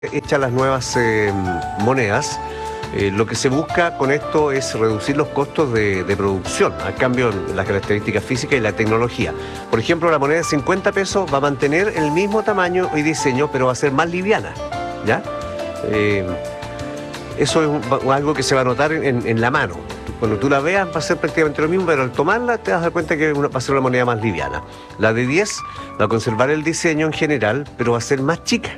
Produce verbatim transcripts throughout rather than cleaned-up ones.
hechas las nuevas eh, monedas, eh, lo que se busca con esto es reducir los costos de, de producción, a cambio de las características físicas y la tecnología. Por ejemplo, la moneda de cincuenta pesos va a mantener el mismo tamaño y diseño, pero va a ser más liviana, ¿ya? Eh, eso es un, algo que se va a notar en, en la mano. Cuando tú la veas va a ser prácticamente lo mismo, pero al tomarla te vas a dar cuenta que una, va a ser una moneda más liviana. La de diez va a conservar el diseño en general, pero va a ser más chica.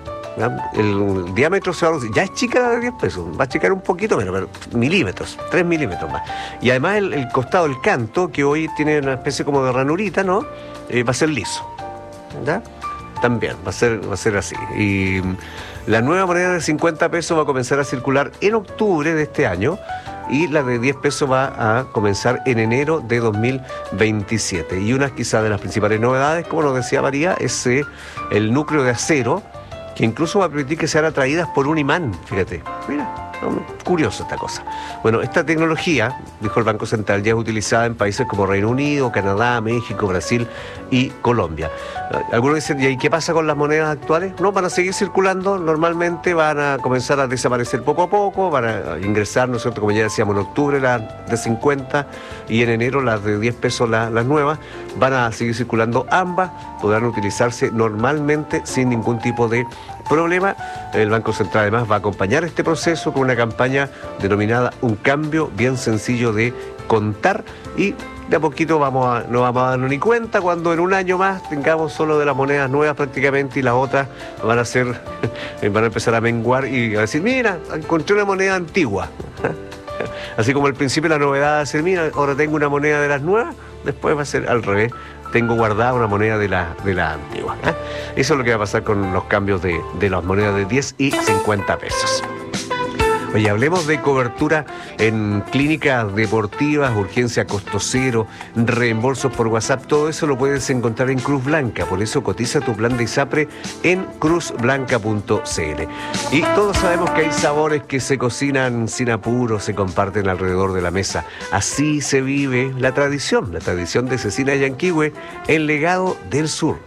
El diámetro se va a reducir. Ya es chica la de diez pesos, va a achicar un poquito menos, pero milímetros, tres milímetros más. Y además el, el costado, el canto, que hoy tiene una especie como de ranurita, ¿no? Eh, va a ser liso, ¿ya? También va a ser, va a ser así. Y la nueva moneda de cincuenta pesos va a comenzar a circular en octubre de este año y la de diez pesos va a comenzar en enero de dos mil veintisiete. Y una quizás de las principales novedades, como nos decía María, es eh, el núcleo de acero, que incluso va a permitir que sean atraídas por un imán, fíjate, mira, curioso esta cosa. Bueno, esta tecnología, dijo el Banco Central, ya es utilizada en países como Reino Unido, Canadá, México, Brasil y Colombia. Algunos dicen, ¿y qué pasa con las monedas actuales? No, van a seguir circulando, normalmente van a comenzar a desaparecer poco a poco, van a ingresar, ¿no es cierto?, como ya decíamos, en octubre las de cincuenta y en enero las de diez pesos, las, las nuevas, van a seguir circulando ambas, podrán utilizarse normalmente sin ningún tipo de problema. El Banco Central además va a acompañar este proceso con una campaña denominada Un Cambio Bien Sencillo de Contar, y de a poquito vamos a, no vamos a darnos ni cuenta cuando en un año más tengamos solo de las monedas nuevas prácticamente y las otras van a ser, van a empezar a menguar y a decir, mira, encontré una moneda antigua. Así como al principio la novedad va a ser, mira, ahora tengo una moneda de las nuevas, después va a ser al revés. Tengo guardada una moneda de la, de la antigua. ¿eh? Eso es lo que va a pasar con los cambios de, de las monedas de diez y cincuenta pesos. Oye, hablemos de cobertura en clínicas deportivas, urgencia a costo cero, reembolsos por WhatsApp. Todo eso lo puedes encontrar en Cruz Blanca. Por eso cotiza tu plan de ISAPRE en cruz blanca punto c l. Y todos sabemos que hay sabores que se cocinan sin apuro, se comparten alrededor de la mesa. Así se vive la tradición, la tradición de Cecina Yanquihue, el legado del sur.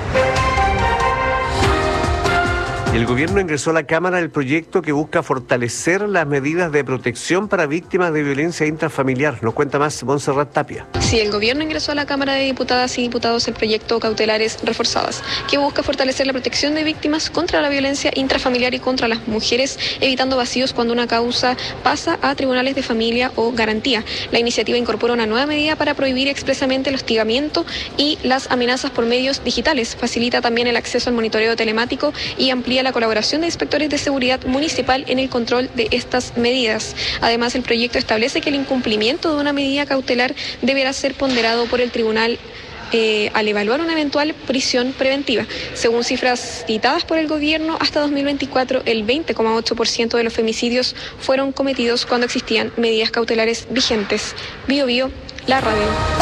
El gobierno ingresó a la Cámara el proyecto que busca fortalecer las medidas de protección para víctimas de violencia intrafamiliar. Nos cuenta más Montserrat Tapia. Sí, el gobierno ingresó a la Cámara de Diputadas y Diputados el proyecto Cautelares Reforzadas, que busca fortalecer la protección de víctimas contra la violencia intrafamiliar y contra las mujeres, evitando vacíos cuando una causa pasa a tribunales de familia o garantía. La iniciativa incorpora una nueva medida para prohibir expresamente el hostigamiento y las amenazas por medios digitales. Facilita también el acceso al monitoreo telemático y amplía la colaboración de inspectores de seguridad municipal en el control de estas medidas. Además, el proyecto establece que el incumplimiento de una medida cautelar deberá ser ponderado por el tribunal eh, al evaluar una eventual prisión preventiva. Según cifras citadas por el gobierno, hasta dos mil veinticuatro el veinte coma ocho por ciento de los femicidios fueron cometidos cuando existían medidas cautelares vigentes. Bio Bio, la radio.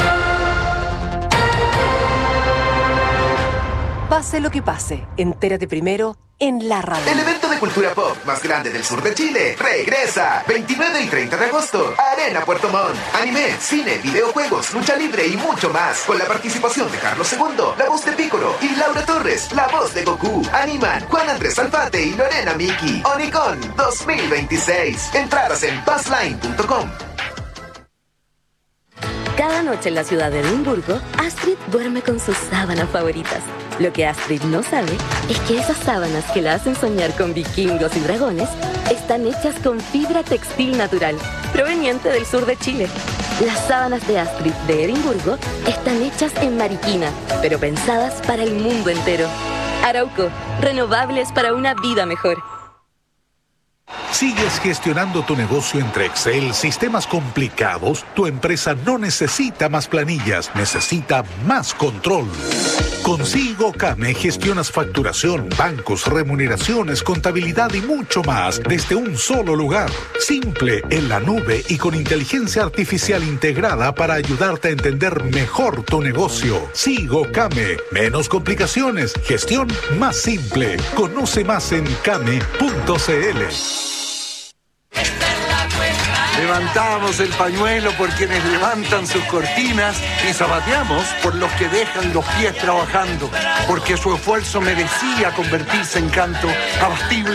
Pase lo que pase, entérate primero en la radio. El evento de cultura pop más grande del sur de Chile regresa veintinueve y treinta de agosto. Arena Puerto Montt. Anime, cine, videojuegos, lucha libre y mucho más. Con la participación de Carlos segundo, la voz de Piccolo, y Laura Torres, la voz de Goku. Animan Juan Andrés Alfate y Lorena Miki. Onicon dos mil veintiséis. Entradas en buzzline punto com. Cada noche en la ciudad de Edimburgo, Astrid duerme con sus sábanas favoritas. Lo que Astrid no sabe es que esas sábanas que la hacen soñar con vikingos y dragones están hechas con fibra textil natural, proveniente del sur de Chile. Las sábanas de Astrid de Edimburgo están hechas en Mariquina, pero pensadas para el mundo entero. Arauco, renovables para una vida mejor. ¿Sigues gestionando tu negocio entre Excel, sistemas complicados? Tu empresa no necesita más planillas, necesita más control. Con SIGOCAME gestionas facturación, bancos, remuneraciones, contabilidad y mucho más desde un solo lugar. Simple, en la nube y con inteligencia artificial integrada para ayudarte a entender mejor tu negocio. SIGOCAME, menos complicaciones, gestión más simple. Conoce más en came punto c l. Esta es la cuenta Levantamos el pañuelo por quienes levantan sus cortinas y zapateamos por los que dejan los pies trabajando, porque su esfuerzo merecía convertirse en canto abastible